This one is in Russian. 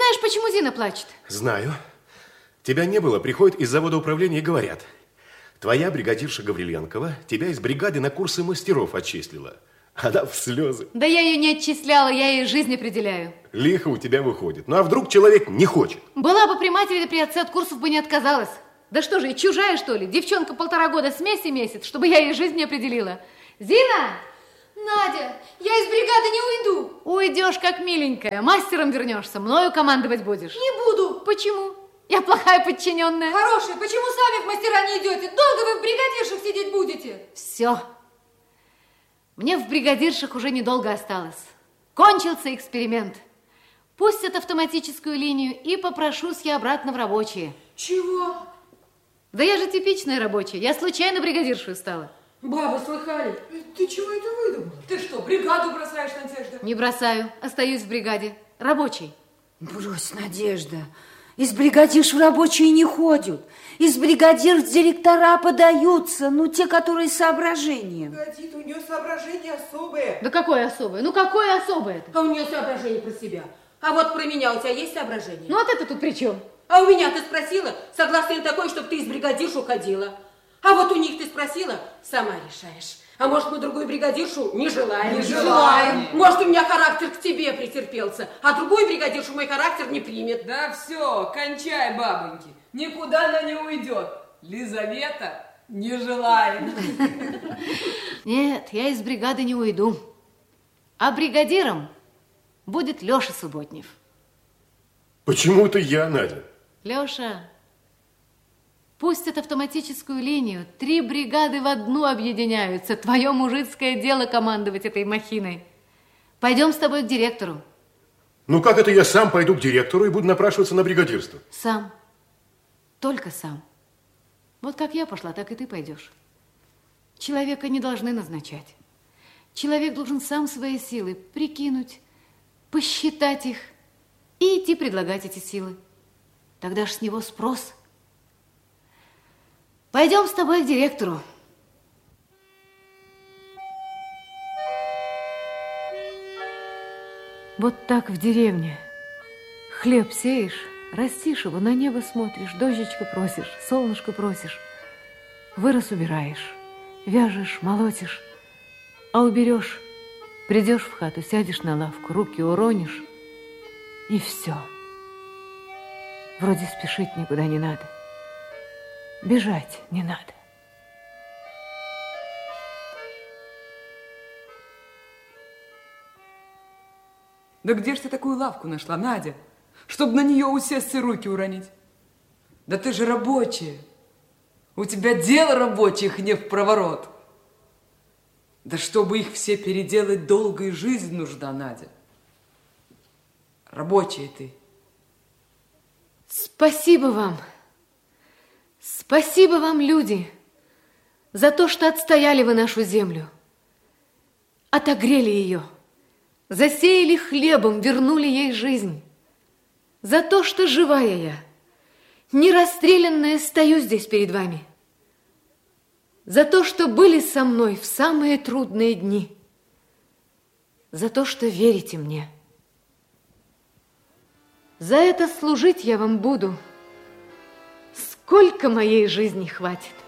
знаешь, почему Зина плачет? Знаю. Тебя не было, приходят из завода управления и говорят: твоя бригадирша Гавриленкова тебя из бригады на курсы мастеров отчислила. Она в слезы. Да я ее не отчисляла, я ей жизнь определяю. Лихо у тебя выходит. Ну а вдруг человек не хочет? Была бы при матери, да при отце от курсов бы не отказалась. Да что же, и чужая, что ли? Девчонка 1,5 года смеси месяц, чтобы я ей жизнь не определила. Зина! Надя, я из бригады не уйду. Уйдешь, как миленькая. Мастером вернешься, мною командовать будешь. Не буду. Почему? Я плохая подчиненная. Хорошая, почему сами в мастера не идете? Долго вы в бригадиршах сидеть будете? Все. Мне в бригадиршах уже недолго осталось. Кончился эксперимент. Пустят автоматическую линию и попрошусь я обратно в рабочие. Чего? Да я же типичная рабочая. Я случайно бригадиршей стала. Бабы, слыхали? Ты чего это выдумала? Ты что, бригаду бросаешь, Надежда? Не бросаю, остаюсь в бригаде. Рабочий. Брось, Надежда. Из бригадирш в рабочие не ходят. Из бригадирш в директора подаются. Ну, те, которые с соображением. Погоди, у нее соображения особые. Да какое особое? Ну, какое особое это? А у нее соображение про себя. А вот про меня у тебя есть соображение? Ну, вот это тут при чем? А у меня ты спросила, согласна ли такой, чтобы ты из бригадирш уходила? А вот у них ты спросила, сама решаешь. А может, мы другую бригадиршу не желаем? Не желаем. Может, у меня характер к тебе претерпелся, а другую бригадиршу мой характер не примет. Да все, кончай, бабоньки. Никуда она не уйдет. Лизавета, не желаем. Нет, я из бригады не уйду. А бригадиром будет Леша Субботнев. Почему это я, Надя? Леша, пустят автоматическую линию. 3 бригады в одну объединяются. Твое мужицкое дело командовать этой махиной. Пойдем с тобой к директору. Ну как это я сам пойду к директору и буду напрашиваться на бригадирство? Сам. Только сам. Вот как я пошла, так и ты пойдешь. Человека не должны назначать. Человек должен сам свои силы прикинуть, посчитать их и идти предлагать эти силы. Тогда ж с него спрос. Пойдем с тобой к директору. Вот так в деревне. Хлеб сеешь, растишь его, на небо смотришь, дождичка просишь, солнышко просишь. Вырос убираешь, вяжешь, молотишь, а уберешь, придешь в хату, сядешь на лавку, руки уронишь, и все. Вроде спешить никуда не надо. Бежать не надо. Да где ж ты такую лавку нашла, Надя, чтобы на нее усесться и руки уронить? Да ты же рабочая. У тебя дело рабочих не впроворот. Да чтобы их все переделать, долгая жизнь нужна, Надя. Рабочая ты. Спасибо вам. Спасибо вам, люди, за то, что отстояли вы нашу землю, отогрели ее, засеяли хлебом, вернули ей жизнь. За то, что живая я, не расстрелянная, стою здесь перед вами. За то, что были со мной в самые трудные дни. За то, что верите мне. За это служить я вам буду, сколько моей жизни хватит.